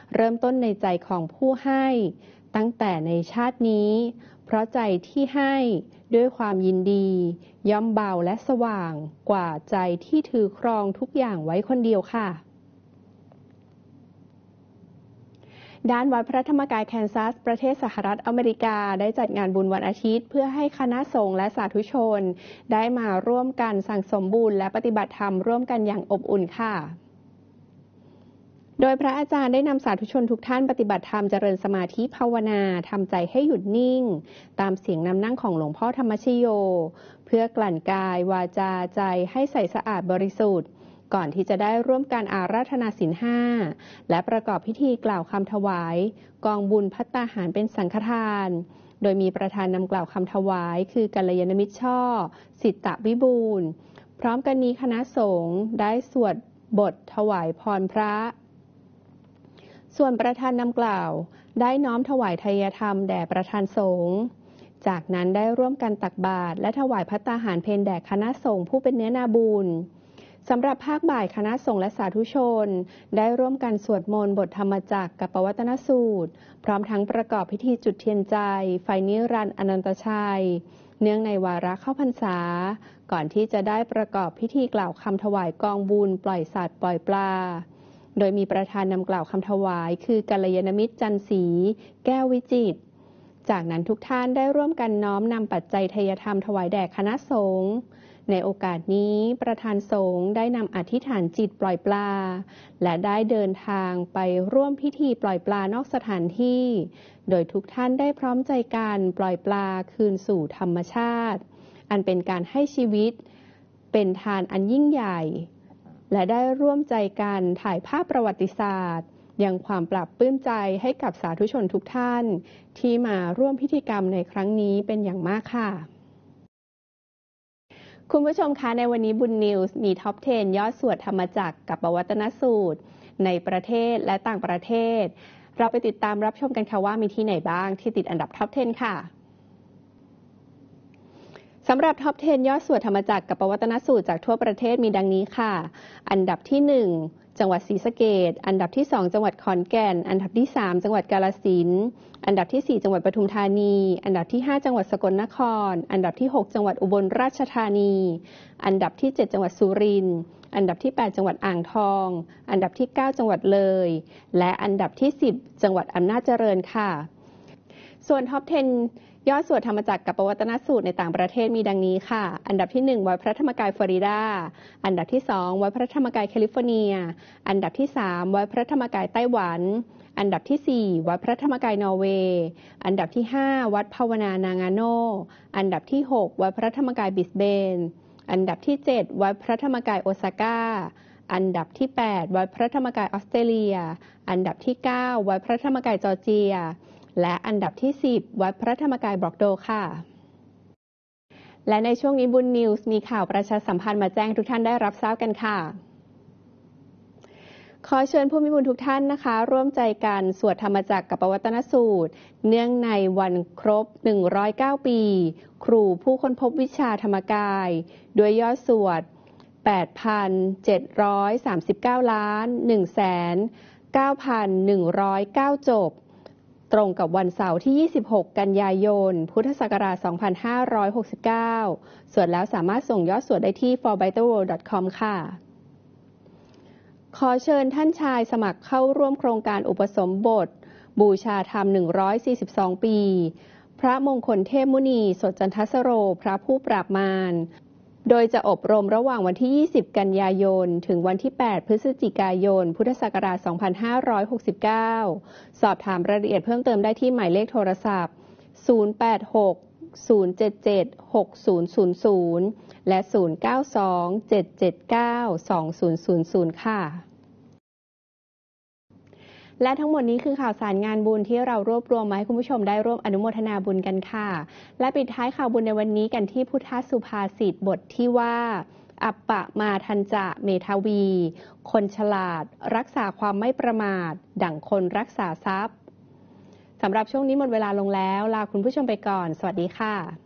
เริ่มต้นในใจของผู้ให้ตั้งแต่ในชาตินี้เพราะใจที่ให้ด้วยความยินดีย่อมเบาและสว่างกว่าใจที่ถือครองทุกอย่างไว้คนเดียวค่ะด้านวัดพระธรรมกายแคนซัสประเทศสหรัฐอเมริกาได้จัดงานบุญวันอาทิตย์เพื่อให้คณะสงฆ์และสาธุชนได้มาร่วมกันสั่งสมบุญและปฏิบัติธรรมร่วมกันอย่างอบอุ่นค่ะโดยพระอาจารย์ได้นำสาธุชนทุกท่านปฏิบัติธรรมเจริญสมาธิภาวนาทำใจให้หยุดนิ่งตามเสียงนำนั่งของหลวงพ่อธรรมชโยเพื่อกลั่นกายวาจาใจให้ใสสะอาดบริสุทธิ์ก่อนที่จะได้ร่วมการอาราธนาศีล 5และประกอบพิธีกล่าวคำถวายกองบุญภัตตาหารเป็นสังฆทานโดยมีประธานนำกล่าวคำถวายคือกัลยาณมิตรช่อสิตตวิบูลย์พร้อมกันนี้คณะสงฆ์ได้สวดบทถวายพรพระส่วนประธานนำกล่าวได้น้อมถวายทายธรรมแด่ประธานสงฆ์จากนั้นได้ร่วมกันตักบาตรและถวายภัตตาหารเพลแด่คณะสงฆ์ผู้เป็นเนื้อนาบุญสำหรับภาคบ่ายคณะสงฆ์และสาธุชนได้ร่วมกันสวดมนต์บทธรรมจักรกับปวัตนสูตรพร้อมทั้งประกอบพิธีจุดเทียนใจไฟนิรันดร์อนันตชัยเนื่องในวาระเข้าพรรษาก่อนที่จะได้ประกอบพิธีกล่าวคำถวายกองบุญปล่อยสัตว์ปล่อยปลาโดยมีประธานนำกล่าวคำถวายคือกัลยาณมิตรจันศรีแก้ววิจิตรจากนั้นทุกท่านได้ร่วมกันน้อมนำปัจจัยทายธรรมถวายแด่คณะสงฆ์ในโอกาสนี้ประธานสงฆ์ได้นำอธิษฐานจิตปล่อยปลาและได้เดินทางไปร่วมพิธีปล่อยปลานอกสถานที่โดยทุกท่านได้พร้อมใจกันปล่อยปลาคืนสู่ธรรมชาติอันเป็นการให้ชีวิตเป็นทานอันยิ่งใหญ่และได้ร่วมใจกันถ่ายภาพประวัติศาสตร์ยังความปรับปลื้มใจให้กับสาธุชนทุกท่านที่มาร่วมพิธีกรรมในครั้งนี้เป็นอย่างมากค่ะคุณผู้ชมคะในวันนี้บุญนิวส์มีท็อป 10 ยอดสวดธรรมจักรกับปวัตนสูตรในประเทศและต่างประเทศเราไปติดตามรับชมกันค่ะว่ามีที่ไหนบ้างที่ติดอันดับท็อป 10 ค่ะสำหรับท็อป 10 ยอดสวดธรรมจักรกับปวัตนสูตรจากทั่วประเทศมีดังนี้ค่ะอันดับที่ 1 จังหวัดศรีสะเกษอันดับที่ 2 จังหวัดขอนแก่นอันดับที่ 3 จังหวัดกาฬสินธุ์อันดับที่ 4 จังหวัดปทุมธานีอันดับที่ 5 จังหวัดสกลนครอันดับที่ 6 จังหวัดอุบลราชธานีอันดับที่ 7 จังหวัดสุรินทร์อันดับที่ 8 จังหวัดอ่างทองอันดับที่ 9 จังหวัดเลยและอันดับที่ 10 จังหวัดอำนาจเจริญค่ะส่วนท็อป 10ยอดสวดธรรมจักรกับปวัตนสูตรในต่างประเทศมีดังนี้ค่ะอันดับที่ 1 วัดพระธรรมกายฟลอริดาอันดับที่ 2 วัดพระธรรมกายแคลิฟอร์เนียอันดับที่ 3 วัดพระธรรมกายไต้หวันอันดับที่ 4 วัดพระธรรมกายนอร์เวย์อันดับที่ 5 วัดภาวนานางาโนอันดับที่ 6 วัดพระธรรมกายบิสเบนอันดับที่ 7 วัดพระธรรมกายโอซาก้าอันดับที่ 8 วัดพระธรรมกายออสเตรเลียอันดับที่ 9 วัดพระธรรมกายจอร์เจียและอันดับที่ 10 วัดพระธรรมกายบล็อกโดค่ะและในช่วงนี้บุญนิวส์มีข่าวประชาสัมพันธ์มาแจ้งทุกท่านได้รับทราบกันค่ะขอเชิญผู้มีบุญทุกท่านนะคะร่วมใจกันสวดธรรมจักรกับปวัตนสูตรเนื่องในวันครบ109ปีครูผู้ค้นพบวิชาธรรมกายด้วยยอดสวด 8,739 ล้าน 1,9,109 จบตรงกับวันเสาร์ที่ 26 กันยายน พุทธศักราช 2569 ส่วนแล้วสามารถส่งยอดสวดได้ที่ forbytheworld.com ค่ะขอเชิญท่านชายสมัครเข้าร่วมโครงการอุปสมบทบูชาธรรม142 ปีพระมงคลเทพมุนีสดจันทสโรพระผู้ปราบมารโดยจะอบรมระหว่างวันที่ 20 กันยายน ถึงวันที่ 8 พฤศจิกายน พุทธศักราช 2569 สอบถามรายละเอียดเพิ่มเติมได้ที่หมายเลขโทรศัพท์ 086-077-6000 และ 092-779-2000 ค่ะและทั้งหมดนี้คือข่าวสารงานบุญที่เรารวบรวมมาให้คุณผู้ชมได้ร่วมอนุโมทนาบุญกันค่ะและปิดท้ายข่าวบุญในวันนี้กันที่พุทธสุภาษิตบทที่ว่าอัปปะมาทันจะเมทาวีคนฉลาดรักษาความไม่ประมาทดั่งคนรักษาทรัพย์สำหรับช่วงนี้หมดเวลาลงแล้วลาคุณผู้ชมไปก่อนสวัสดีค่ะ